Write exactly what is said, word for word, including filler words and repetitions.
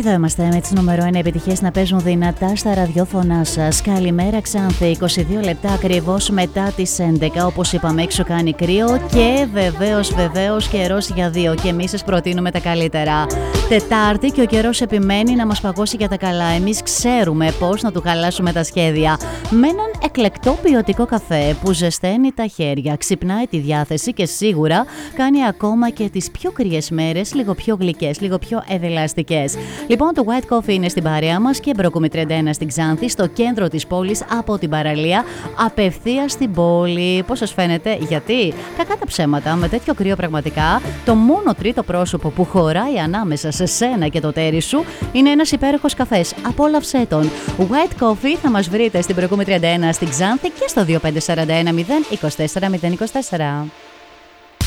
Εδώ είμαστε με τις νούμερο ένα επιτυχίες να παίζουν δυνατά στα ραδιόφωνά σας. Καλημέρα Ξάνθη, είκοσι δύο λεπτά ακριβώς μετά τις έντεκα. Όπως είπαμε, έξω κάνει κρύο και βεβαίως, βεβαίως καιρός για δύο. Και εμείς σας προτείνουμε τα καλύτερα. Τετάρτη και ο καιρός επιμένει να μας παγώσει για τα καλά. Εμείς ξέρουμε πώς να του χαλάσουμε τα σχέδια. Με έναν εκλεκτό ποιοτικό καφέ που ζεσταίνει τα χέρια, ξυπνάει τη διάθεση και σίγουρα κάνει ακόμα και τις πιο κρύες μέρες λίγο πιο γλυκές, λίγο πιο εδελαστικές. Λοιπόν, το White Coffee είναι στην παρέα μας και Μπρόκουμη τριάντα ένα στην Ξάνθη, στο κέντρο της πόλης, από την παραλία, απευθείας στην πόλη. Πώς σας φαίνεται, γιατί κακά τα ψέματα, με τέτοιο κρύο πραγματικά, το μόνο τρίτο πρόσωπο που χωράει ανάμεσα σε σένα και το τέρι σου είναι ένας υπέροχος καφές. Απόλαυσέ τον. White Coffee θα μας βρείτε στην Μπρόκουμη τριάντα ένα στην Ξάνθη και στο δύο πέντε τέσσερα ένα μηδέν δύο τέσσερα μηδέν δύο τέσσερα.